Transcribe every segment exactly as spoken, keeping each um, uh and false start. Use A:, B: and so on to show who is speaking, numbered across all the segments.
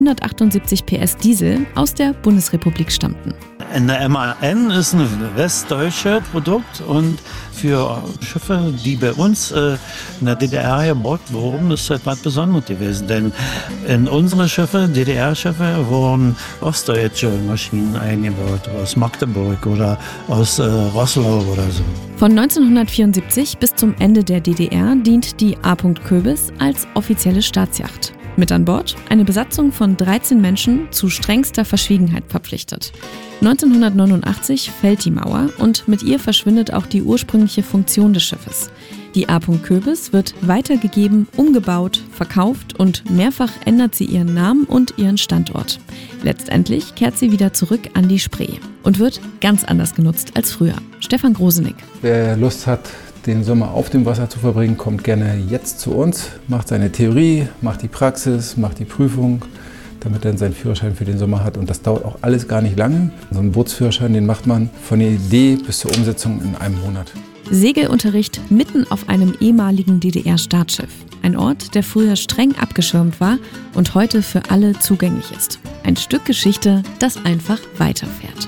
A: hundertachtundsiebzig P S Diesel aus der Bundesrepublik stammten.
B: Eine M A N ist ein westdeutsches Produkt und für Schiffe, die bei uns äh, in der D D R gebaut wurden, ist etwas Besonderes gewesen. Denn in unsere Schiffe, D D R-Schiffe, wurden ostdeutsche Maschinen eingebaut, aus Magdeburg oder aus äh, Roßlau oder so.
A: Von neunzehnhundertvierundsiebzig bis zum Ende der D D R dient die A. Köbis als offizielle Staatsjacht. Mit an Bord eine Besatzung von dreizehn Menschen zu strengster Verschwiegenheit verpflichtet. neunzehnhundertneunundachtzig fällt die Mauer und mit ihr verschwindet auch die ursprüngliche Funktion des Schiffes. Die A. Köbis wird weitergegeben, umgebaut, verkauft und mehrfach ändert sie ihren Namen und ihren Standort. Letztendlich kehrt sie wieder zurück an die Spree und wird ganz anders genutzt als früher. Stefan Grosenick.
C: Wer Lust hat, den Sommer auf dem Wasser zu verbringen, kommt gerne jetzt zu uns, macht seine Theorie, macht die Praxis, macht die Prüfung, damit er dann seinen Führerschein für den Sommer hat. Und das dauert auch alles gar nicht lange. So einen Bootsführerschein, den macht man von der Idee bis zur Umsetzung in einem Monat.
A: Segelunterricht mitten auf einem ehemaligen D D R-Staatsschiff. Ein Ort, der früher streng abgeschirmt war und heute für alle zugänglich ist. Ein Stück Geschichte, das einfach weiterfährt.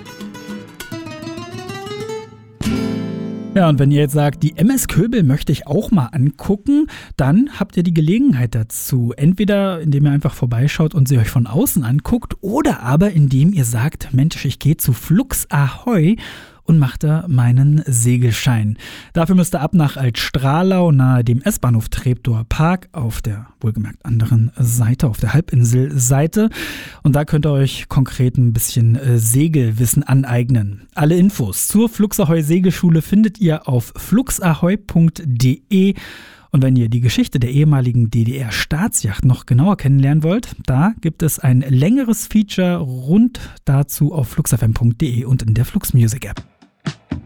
D: Ja, und wenn ihr jetzt sagt, die M S Köbel möchte ich auch mal angucken, dann habt ihr die Gelegenheit dazu. Entweder indem ihr einfach vorbeischaut und sie euch von außen anguckt oder aber indem ihr sagt, Mensch, ich gehe zu Flux Ahoi und macht da meinen Segelschein. Dafür müsst ihr ab nach Altstrahlau nahe dem S-Bahnhof Treptower Park auf der wohlgemerkt anderen Seite, auf der Halbinselseite. Und da könnt ihr euch konkret ein bisschen äh, Segelwissen aneignen. Alle Infos zur Flux Ahoi Segelschule findet ihr auf fluxahoi punkt de. Und wenn ihr die Geschichte der ehemaligen D D R-Staatsjacht noch genauer kennenlernen wollt, da gibt es ein längeres Feature rund dazu auf fluxfm punkt de und in der Flux Music App.